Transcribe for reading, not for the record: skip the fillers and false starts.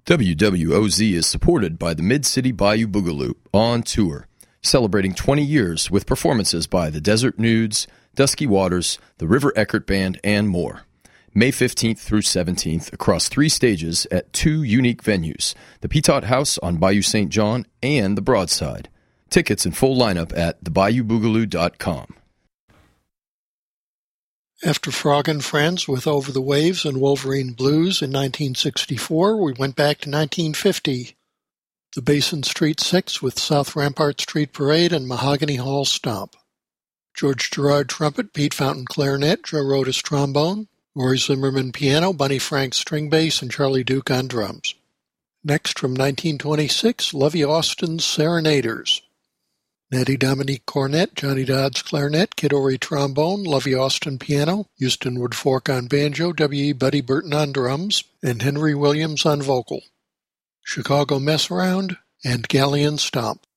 WWOZ is supported by the Mid-City Bayou Boogaloo on tour, celebrating 20 years with performances by the Desert Nudes, Dusky Waters, the River Eckert Band, and more. May 15th through 17th across 3 stages at 2 unique venues, the Petot House on Bayou St. John and the Broadside. Tickets and full lineup at thebayouboogaloo.com. After Frog and Friends with Over the Waves and Wolverine Blues in 1964, we went back to 1950. The Basin Street Six with South Rampart Street Parade and Mahogany Hall Stomp. George Gerard trumpet, Pete Fountain clarinet, Joe Rodas trombone, Roy Zimmerman piano, Bunny Frank string bass, and Charlie Duke on drums. Next, from 1926, Lovey Austin's Serenaders. Natty Dominique cornet, Johnny Dodds clarinet, Kid Ory trombone, Lovey Austin piano, Houston Woodfork on banjo, W.E. Buddy Burton on drums, and Henry Williams on vocal. Chicago Mess Around, and Galleon Stomp.